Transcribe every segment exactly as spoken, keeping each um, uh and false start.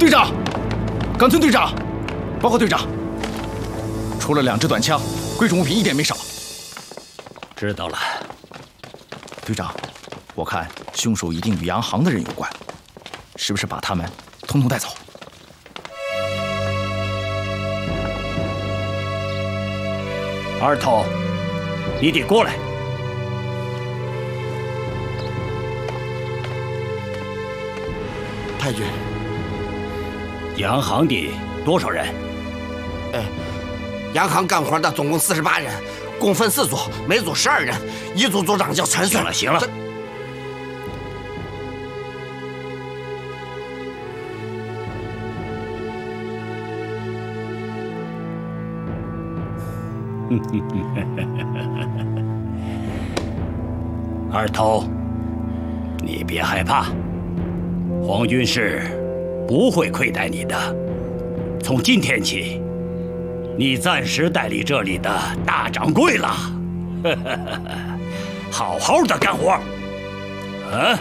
队长，冈村队长，报告队长，除了两支短枪，贵重物品一点没少。 知道了。 队长，我看凶手一定与洋行的人有关，是不是把他们统统带走？ 二头，你得过来。 太君， 洋行的多少人？ 哎，洋行干活的总共四十八人，共分四组，每组十二人，一组组长叫陈顺。 行了行了。二头，你别害怕，皇军是不会亏待你的。从今天起，你暂时代理这里的大掌柜了，好好的干活。啊！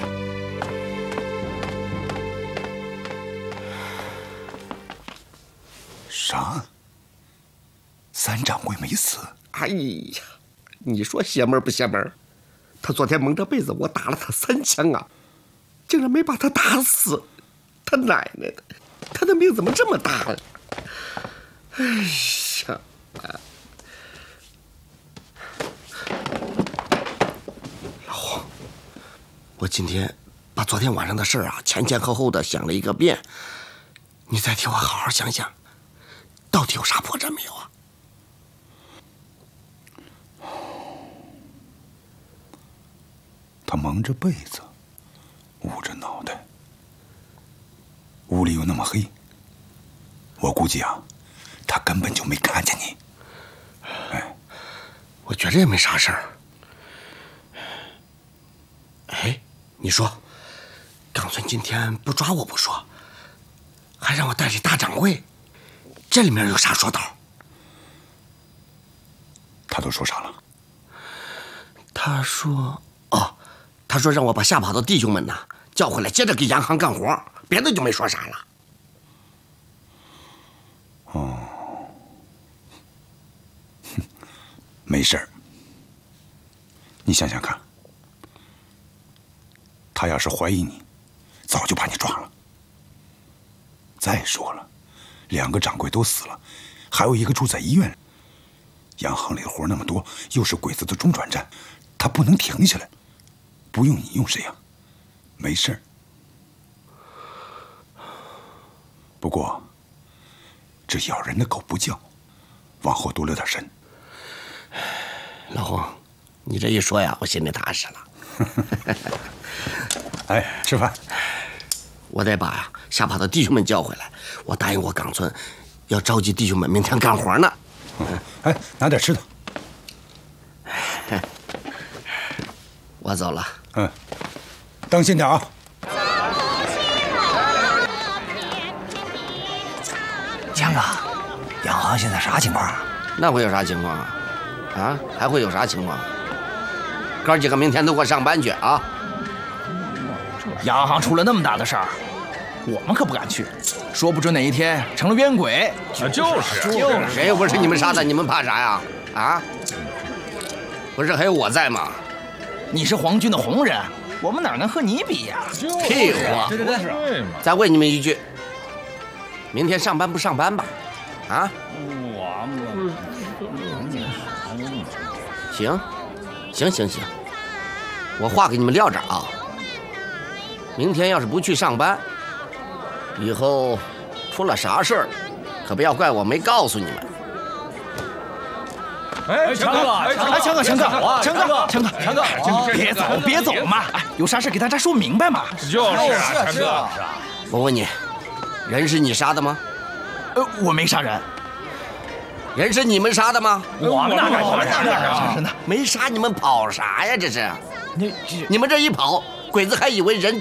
啥？三掌柜没死？ 哎呀，你说邪门不邪门？他昨天蒙着被子，我打了他三枪啊，竟然没把他打死。他奶奶的，他的命怎么这么大呀？哎呀！老黄，我今天把昨天晚上的事啊前前后后的想了一个遍，你再替我好好想想，到底有啥破绽没有啊？ 他蒙着被子，捂着脑袋，屋里又那么黑，我估计啊，他根本就没看见你。哎， 我觉着也没啥事儿。哎，你说，冈村今天不抓我不说，还让我代理大掌柜，这里面有啥说道？ 他都说啥了？ 他说，哦。他说让我把吓跑的弟兄们呐叫回来，接着给洋行干活，别的就没说啥了。 哦，哼，没事儿。你想想看，他要是怀疑你，早就把你抓了。再说了，两个掌柜都死了，还有一个住在医院。洋行里的活那么多，又是鬼子的中转站，他不能停下来。不用你用谁呀？没事儿。不过，这咬人的狗不叫，往后多留点神。 老黄，你这一说呀，我心里踏实了。 哎，吃饭。 我得把呀吓跑的弟兄们叫回来。我答应过冈村，要召集弟兄们明天干活呢。 嗯、哎，拿点吃的。 我走了。 嗯，当心点啊！ 强哥，洋行现在啥情况？ 那会有啥情况啊？啊，还会有啥情况？哥几个明天都给我上班去啊！ 洋行出了那么大的事儿，我们可不敢去，说不准哪一天成了冤鬼。 啊，就是就是，谁又不是你们杀的？你们怕啥呀？啊？不是还有我在吗？ 你是皇军的红人，我们哪能和你比呀？ 屁话！ 对对对，对嘛！ 再问你们一句，明天上班不上班吧？啊？ 我们行，行行行，我话给你们撂这儿啊。明天要是不去上班，以后出了啥事儿，可不要怪我没告诉你们。 哎，强哥，哎， 强哥，强哥，强哥，强哥，强哥，别走，别走嘛！哎，有啥事给大家说明白嘛。 就是啊，强哥。 我问你，人是你杀的吗？ 呃，我没杀人。 人是你们杀的吗？ 我们哪敢我们哪敢真的没杀，你们跑啥呀？这是，你们这一跑，鬼子还以为人